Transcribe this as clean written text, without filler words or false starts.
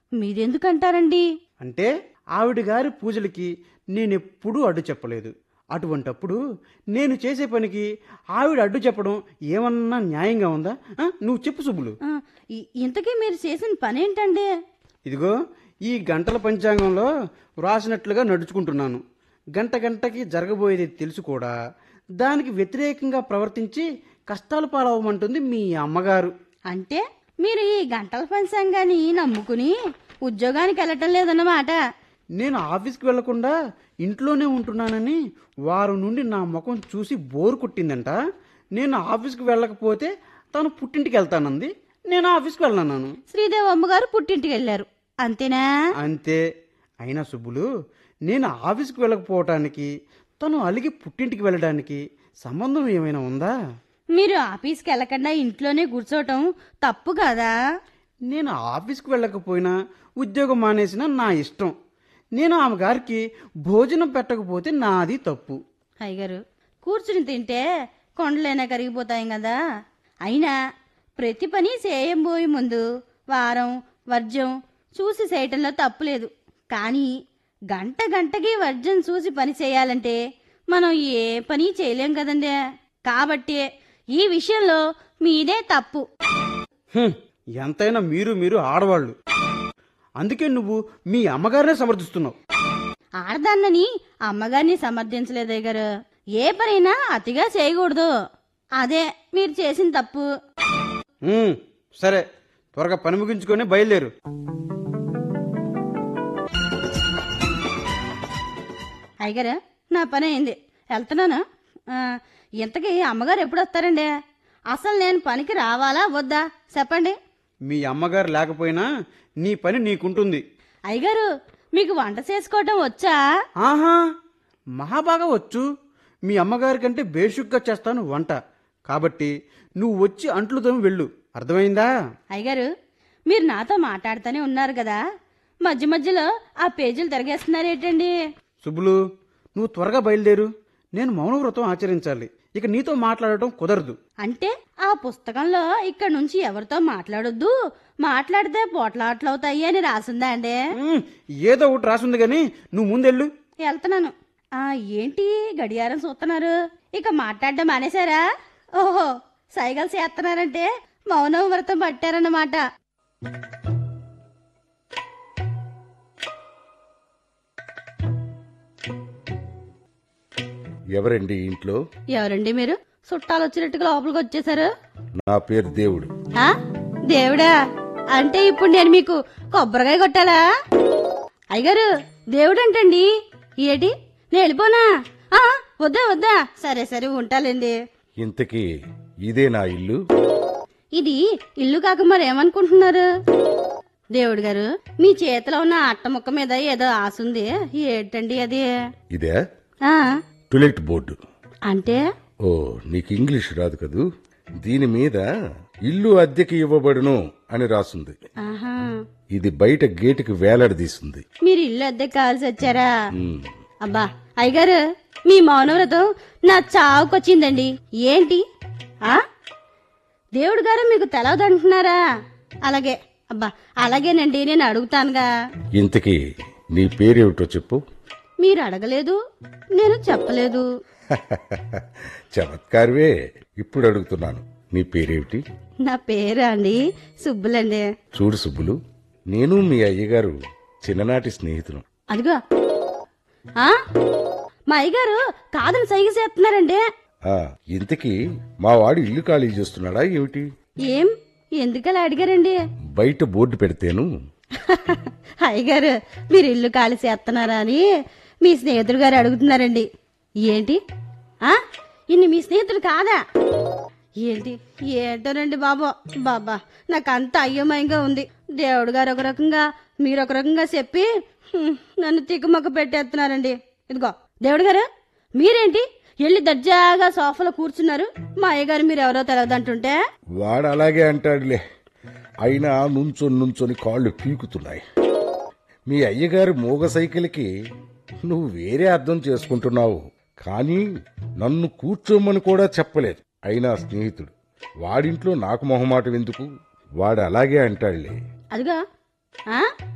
మీరెందుకంటారండి? అంటే ఆవిడ గారి పూజలకి నేనెప్పుడూ అడ్డు చెప్పలేదు. అటువంటప్పుడు నేను చేసే పనికి ఆవిడ అడ్డు చెప్పడం ఏమన్నా న్యాయంగా ఉందా? నువ్వు చెప్పు సుబ్బులు. ఇంతకీ మీరు చేసిన పనేంటండి? ఇదిగో ఈ గంటల పంచాంగంలో వ్రాసినట్లుగా నడుచుకుంటున్నాను. గంట గంటకి జరగబోయేది తెలుసు కూడా దానికి వ్యతిరేకంగా ప్రవర్తించి కష్టాలు పాలవమంటుంది మీ అమ్మగారు. అంటే మీరు ఈ గంటల పంచాంగాన్ని నమ్ముకుని ఉద్యోగానికి వెళ్ళటం లేదన్నమాట. నేను ఆఫీస్కి వెళ్లకుండా ఇంట్లోనే ఉంటున్నానని వారం నుండి నా ముఖం చూసి బోరు కొట్టిందంట. నేను ఆఫీస్కి వెళ్ళకపోతే తను పుట్టింటికి వెళ్తానంది. నేను ఆఫీస్కి వెళ్ళన్నాను. శ్రీదేవి అమ్మగారు పుట్టింటికి వెళ్ళారు, అంతేనా? అంతే. అయినా సుబ్బులు, నేను ఆఫీస్కి వెళ్ళకపోవటానికి తను అలిగి పుట్టింటికి వెళ్ళడానికి సంబంధం ఏమైనా ఉందా? మీరు ఆఫీస్కి వెళ్ళకుండా ఇంట్లోనే కూర్చోవటం తప్పు కాదా? నేను ఆఫీస్కి వెళ్ళకపోయినా ఉద్యోగం మానేసినా నా ఇష్టం. నేను ఆమె గారికి భోజనం పెట్టకపోతే నాది తప్పు. అయ్యగారు, కూర్చుని తింటే కొండలైనా కరిగిపోతాయి కదా. అయినా ప్రతి పని చేయబోయే ముందు వారం వర్జం చూసి చేయటంలో తప్పులేదు. కానీ గంట గంటకి వర్జం చూసి పని చేయాలంటే మనం ఏ పని చేయలేం కదండి. కాబట్టి ఈ విషయంలో మీదే తప్పు. ఎంతైనా మీరు ఆడవాళ్ళు. అందుకే నువ్వు మీ అమ్మగారినే సమర్థిస్తున్నావు. ఆడదాన్నని అమ్మగారిని సమర్థించలేదే గారు. ఏ పనైనా అతిగా చేయకూడదు. అదే మీరు చేసిన తప్పు. సరే, త్వరగా పని ముగించుకొని బయలుదేరు. అయ్యగారు, నా పని అయింది, వెళ్తున్నాను. ఇంతకీ అమ్మగారు ఎప్పుడు వస్తారండి? అసలు నేను పనికి రావాలా వద్దా చెప్పండి. మీ అమ్మగారు లేకపోయినా నీ పని నీకుంటుంది. అయ్యగారు, మీకు వంట చేసుకోవటం వచ్చా? ఆహా, మహాబాగా వచ్చు. మీ అమ్మగారి కంటే బేషుగ్గా చేస్తాను వంట. కాబట్టి నువ్వు వచ్చి అంట్లు తోమి వెళ్ళు, అర్థమైందా? అయ్యగారు, మీరు నాతో మాట్లాడుతూనే ఉన్నారు కదా, మధ్య మధ్యలో ఆ పేజీలు తిరగేస్తున్నారేటండి? సుబ్బులు, నువ్వు త్వరగా బయలుదేరు. నేను మౌనవ్రతం ఆచరించాలి. ఇక నీతో మాట్లాడటం కుదరదు. అంటే ఆ పుస్తకంలో ఇక్కడ నుంచి ఎవరితో మాట్లాడొద్దు, మాట్లాడితే పోట్లాట్లవుతాయి అని రాసిందా అండి? ఏదో ఒకటి రాసింది గాని నువ్వు ముందెళ్ళు. వెళ్తున్నాను. ఏంటి గడియారం చూస్తున్నారు? ఇక మాట్లాడడం మానేశారా? ఓహో, సైగలు చేస్తున్నారంటే మౌనం వ్రతం పట్టారన్నమాట. ఎవరండి ఇంట్లో? ఎవరండి మీరు? చుట్టాలు వచ్చినట్టుగా లోపలికి వచ్చేసారు. నా పేరు దేవుడు. దేవుడా? అంటే ఇప్పుడు నేను మీకు కొబ్బరికాయ కొట్టాలా? అయ్యగారు, దేవుడు అంటండి ఏటి? నేను వెళ్ళిపోనా? వద్దా వద్దా, సరే సరే ఉంటాలండి. ఇంతకీ ఇదే నా ఇల్లు? ఇది ఇల్లు కాక మరేమనుకుంటున్నారు? దేవుడు గారు, మీ చేతిలో ఉన్న అట్ట ముక్క మీద ఏదో ఆసుంది, ఏంటండి అది? ఇదే టాయిలెట్ బోర్డు. అంటే? ఓ, నీకు ఇంగ్లీష్ రాదు కదూ. దీని మీద ఇల్లు అద్దెకి ఇవ్వబడును అని రాసుంది. ఇది బయట గేటుకి వేలాడదీసింది. మీరు ఇల్లు అద్దెకి కావాల్సి వచ్చారా? అబ్బా అయ్యగారు, మీ మౌనవ్రతం నా చావుకొచ్చిందండి. ఏంటి? దేవుడు గారు మీకు తెలవదంటున్నారా? అలాగే, అబ్బా అలాగేనండి, నేను అడుగుతానుగా. ఇంతకీ నీ పేరేమిటో చెప్పు. మీరు అడగలేదు, నేను చెప్పలేదు. చమత్కారవే. ఇప్పుడు అడుగుతున్నాను, నీ పేరేమిటి? నా పేరా అండి? సుబ్బులండి. చూడు సుబ్బులు, నేను మీ అయ్యగారు చిన్ననాటి స్నేహితులు. అదిగో మా అయ్యగారు కాదని సైగ చేస్తున్నారండి. ఇంతకీ మా వాడు ఇల్లు ఖాళీ చేస్తున్నాడా ఏమిటి? ఏం, ఎందుకలా అడిగారండి? బయట బోర్డు పెడితేను. అయ్యగారు, మీరు ఇల్లు ఖాళీ చేస్తున్నారా అని మీ స్నేహితుడు గారు అడుగుతున్నారండి. ఏంటి? ఇన్ని మీ స్నేహితుడు కాదా ఏంటి? ఏంటోనండి బాబా బాబా, నాకంత అయ్యమయంగా ఉంది. దేవుడు గారు ఒక రకంగా, మీరు ఒక రకంగా చెప్పి నన్ను తిక్కుమక్క పెట్టేస్తున్నారండి. ఇదిగో దేవుడు గారు, మీరేంటి వెళ్ళి దర్జాగా సోఫాలో కూర్చున్నారు? మా అయ్యగారు మీరు ఎవరో తెలవదంటుంటే. వాడు అలాగే అంటాడులే, అయినా నుంచొని కాళ్ళు పీకుతున్నాయి. మీ అయ్యగారి మోగ సైకిల్కి నువ్వు వేరే అర్థం చేసుకుంటున్నావు. కానీ నన్ను కూర్చోమని కూడా చెప్పలేదు. అయినా స్నేహితుడు, వాడింట్లో నాకు మొహమాటం ఎందుకు? వాడు అలాగే అంటాడులే. అదిగా